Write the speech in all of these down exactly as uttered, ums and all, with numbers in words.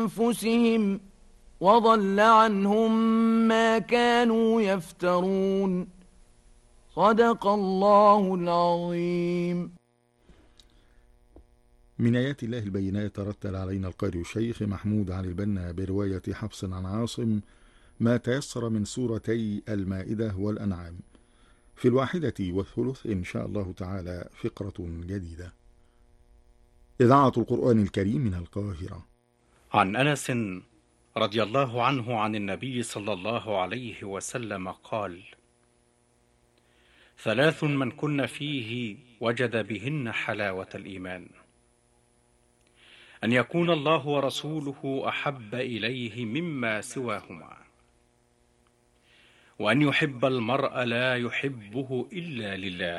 أنفسهم وضل عنهم ما كانوا يفترون. صدق الله العظيم. من آيات الله البينات ترتل علينا القارئ الشيخ محمود علي البنا برواية حفص عن عاصم ما تيسر من سورتي المائدة والأنعام. في الواحدة والثلث إن شاء الله تعالى فقرة جديدة. إذاعة القرآن الكريم من القاهرة. عن أنس رضي الله عنه عن النبي صلى الله عليه وسلم قال: ثلاث من كن فيه وجد بهن حلاوة الإيمان: أن يكون الله ورسوله أحب إليه مما سواهما، وأن يحب المرء لا يحبه إلا لله،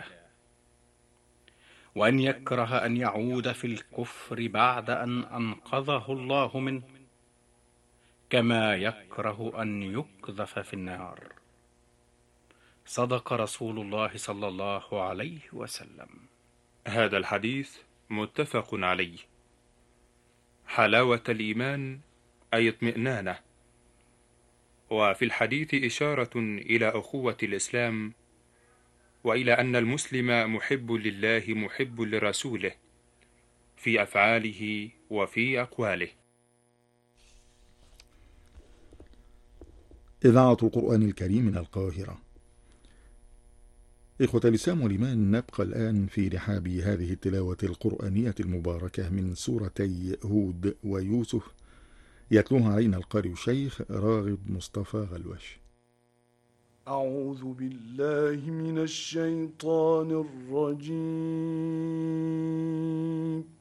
وأن يكره أن يعود في الكفر بعد أن أنقذه الله منه، كما يكره أن يقذف في النار. صدق رسول الله صلى الله عليه وسلم. هذا الحديث متفق عليه. حلاوة الإيمان أي اطمئنانه. وفي الحديث إشارة إلى أخوة الإسلام، وإلى أن المسلم محب لله محب لرسوله في أفعاله وفي أقواله. إذاعة القرآن الكريم من القاهرة. إخوة الإسلام والإيمان، نبقى الآن في رحاب هذه التلاوة القرآنية المباركة من سورتي هود ويوسف، يتلوها علينا القارئ الشيخ راغب مصطفى غلوش. أعوذ بالله من الشيطان الرجيم.